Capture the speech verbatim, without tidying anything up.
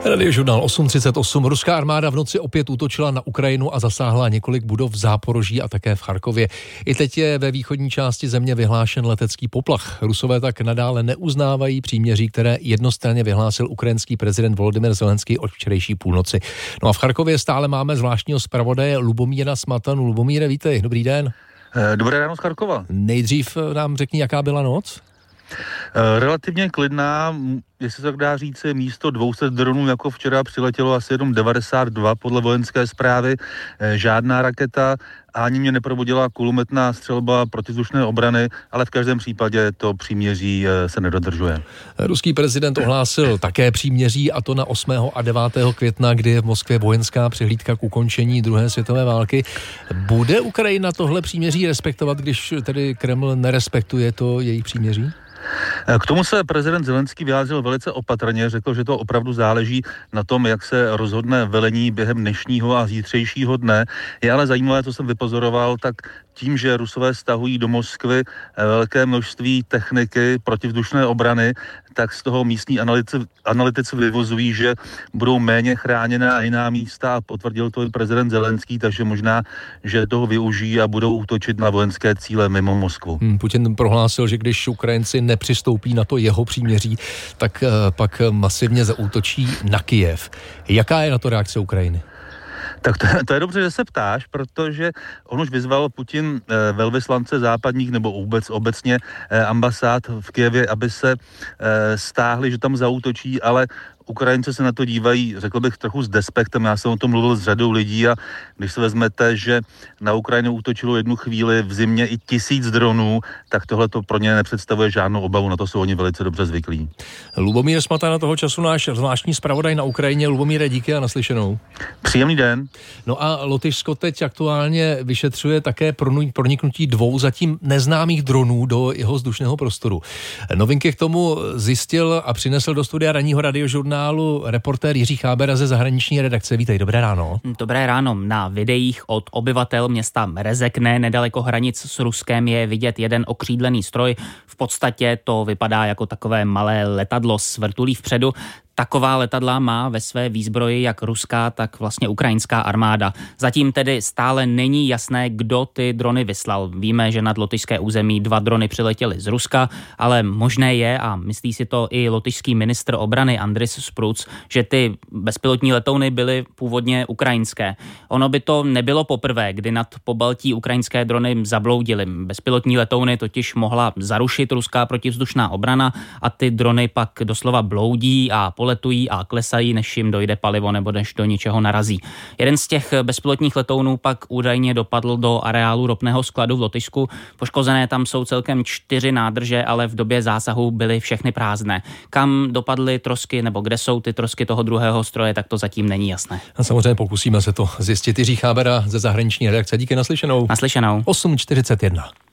Radiožurnál osm třicet osm. Ruská armáda v noci opět útočila na Ukrajinu a zasáhla několik budov v Záporoží a také v Charkově. I teď je ve východní části země vyhlášen letecký poplach. Rusové tak nadále neuznávají příměří, které jednostranně vyhlásil ukrajinský prezident Volodymyr Zelenský od včerejší půlnoci. No a v Charkově stále máme zvláštního zpravodaje Lubomíra Smatanu. Lubomíre, vítej, dobrý den. Dobré ráno z Charkova. Nejdřív nám řekni, jaká byla noc? Relativně klidná, jestli se tak dá říci, místo dvou set dronů jako včera přiletělo asi jenom devadesát dva podle vojenské zprávy, žádná raketa, ani mě neprobudila kulometná střelba protivzdušné obrany, ale v každém případě to příměří se nedodržuje. Ruský prezident ohlásil také příměří, a to na osmého a devátého května, kdy je v Moskvě vojenská přehlídka k ukončení druhé světové války. Bude Ukrajina tohle příměří respektovat, když tedy Kreml nerespektuje to jejich příměří? K tomu se prezident Zelenský vyjádřil velice opatrně, řekl, že to opravdu záleží na tom, jak se rozhodne velení během dnešního a zítřejšího dne. Je ale zajímavé, co jsem vypozoroval, tak tím, že Rusové stahují do Moskvy velké množství techniky protivzdušné obrany, tak z toho místní analytici, analytici vyvozují, že budou méně chráněná jiná místa, a potvrdil to i prezident Zelenský, takže možná, že toho využijí a budou útočit na vojenské cíle mimo Moskvu. Hmm, Putin prohlásil, že když Ukrajinci nepřistoupí na to jeho příměří, tak uh, pak masivně zaútočí na Kyjev. Jaká je na to reakce Ukrajiny? Tak to, to je dobře, že se ptáš, protože on už vyzval Putin eh, velvyslance západních nebo vůbec obecně eh, ambasád v Kyjevě, aby se eh, stáhli, že tam zaútočí, ale Ukrajinci se na to dívají, řekl bych, trochu s despektem. Já jsem o tom mluvil s řadou lidí a když se vezmete, že na Ukrajinu útočilo jednu chvíli v zimě i tisíc dronů, tak tohle to pro ně nepředstavuje žádnou obavu, na to jsou oni velice dobře zvyklí. Lubomír Smatan, na toho času náš zvláštní zpravodaj na Ukrajině. Lubomíre, díky a naslyšenou. Příjemný den. No a Lotyšsko teď aktuálně vyšetřuje také proniknutí dvou zatím neznámých dronů do jeho vzdušného prostoru. Novinky k tomu zjistil a přinesl do studia ranního radiožurnálu reportér Jiří Chábera ze zahraniční redakce. Vítej, dobré ráno. Dobré ráno. Na videích od obyvatel města Rezekne nedaleko hranic s Ruskem je vidět jeden okřídlený stroj. V podstatě to vypadá jako takové malé letadlo s vrtulí vpředu. Taková letadla má ve své výzbroji jak ruská, tak vlastně ukrajinská armáda. Zatím tedy stále není jasné, kdo ty drony vyslal. Víme, že nad lotyšské území dva drony přiletěly z Ruska, ale možné je, a myslí si to i lotyšský ministr obrany Andris Spruc, že ty bezpilotní letouny byly původně ukrajinské. Ono by to nebylo poprvé, kdy nad Pobaltí ukrajinské drony zabloudily. Bezpilotní letouny totiž mohla zarušit ruská protivzdušná obrana a ty drony pak doslova bloudí a letují a klesají, než jim dojde palivo nebo než do ničeho narazí. Jeden z těch bezpilotních letounů pak údajně dopadl do areálu ropného skladu v Lotyšsku. Poškozené tam jsou celkem čtyři nádrže, ale v době zásahu byly všechny prázdné. Kam dopadly trosky nebo kde jsou ty trosky toho druhého stroje, tak to zatím není jasné. A samozřejmě pokusíme se to zjistit. Jiří Chábera ze zahraniční redakce. Díky, naslyšenou. Naslyšenou. osm čtyřicet jedna.